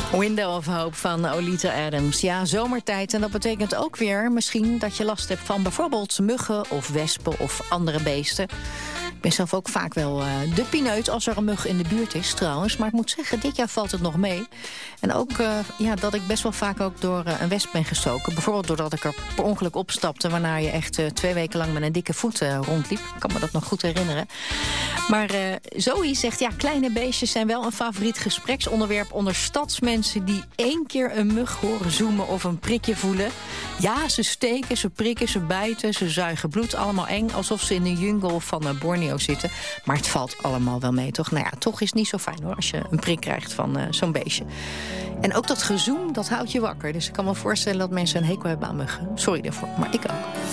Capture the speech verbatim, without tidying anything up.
Window of Hope van Olita Adams. Ja, zomertijd. En dat betekent ook weer misschien dat je last hebt van bijvoorbeeld muggen of wespen of andere beesten. Ik ben zelf ook vaak wel uh, de pineut als er een mug in de buurt is trouwens. Maar ik moet zeggen, dit jaar valt het nog mee. En ook uh, ja, dat ik best wel vaak ook door uh, een wesp ben gestoken. Bijvoorbeeld doordat ik er per ongeluk opstapte, waarna je echt uh, twee weken lang met een dikke voet uh, rondliep. Ik kan me dat nog goed herinneren. Maar uh, Zoe zegt, ja, kleine beestjes zijn wel een favoriet gespreksonderwerp onder stadsmensen die één keer een mug horen zoemen of een prikje voelen. Ja, ze steken, ze prikken, ze bijten, ze zuigen bloed. Allemaal eng, alsof ze in de jungle van uh, Borneo zitten. Maar het valt allemaal wel mee, toch? Nou ja, toch is het niet zo fijn, hoor, als je een prik krijgt van uh, zo'n beestje. En ook dat gezoem, dat houdt je wakker. Dus ik kan me voorstellen dat mensen een hekel hebben aan muggen. Sorry daarvoor, maar ik ook.